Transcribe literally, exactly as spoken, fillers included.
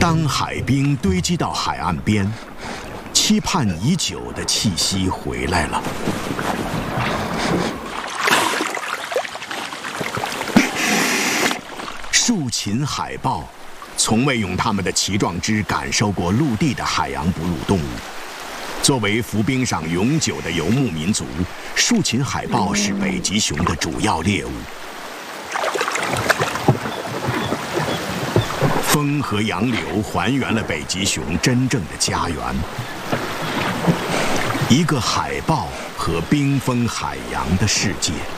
当海冰堆积到海岸边，期盼已久的气息回来了。树禽海豹从未用它们的鳍状肢感受过陆地的海洋哺乳动物。作为浮冰上永久的游牧民族，树禽海豹是北极熊的主要猎物。风和洋流还原了北极熊真正的家园，一个海豹和冰封海洋的世界。